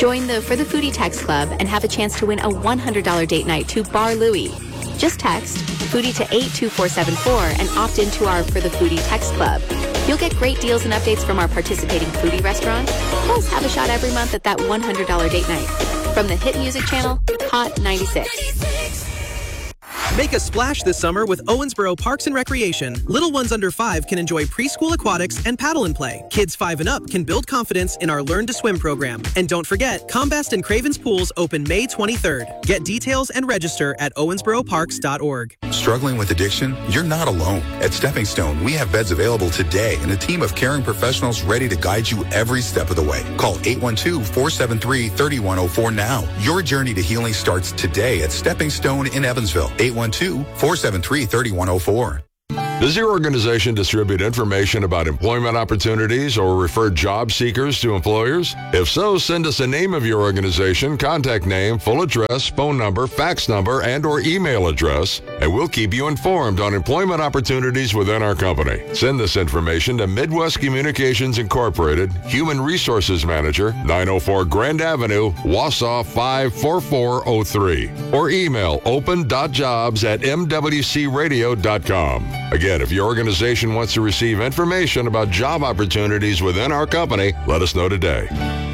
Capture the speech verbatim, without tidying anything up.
Join the For the Foodie text club and have a chance to win a one hundred dollars date night to Bar Louie. Just text Foodie to eight two four seven four and opt into our For the Foodie text club. You'll get great deals and updates from our participating foodie restaurants, plus have a shot every month at that one hundred dollars date night. From the hit music channel, Hot ninety-six. Make a splash this summer with Owensboro Parks and Recreation. Little ones under five can enjoy preschool aquatics and paddle and play. Kids five and up can build confidence in our Learn to Swim program. And don't forget, Combest and Cravens Pools open May twenty-third. Get details and register at owensboro parks dot org. Struggling with addiction? You're not alone. At Stepping Stone, we have beds available today and a team of caring professionals ready to guide you every step of the way. Call eight one two, four seven three, three one zero four now. Your journey to healing starts today at Stepping Stone in Evansville. eight one two, four seven three, three one zero four. Does your organization distribute information about employment opportunities or refer job seekers to employers? If so, send us a name of your organization, contact name, full address, phone number, fax number, and or email address, and we'll keep you informed on employment opportunities within our company. Send this information to Midwest Communications Incorporated, Human Resources Manager, nine oh four Grand Avenue, Wausau five four four oh three, or email open dot jobs at m w c radio dot com. Again, if your organization wants to receive information about job opportunities within our company, let us know today.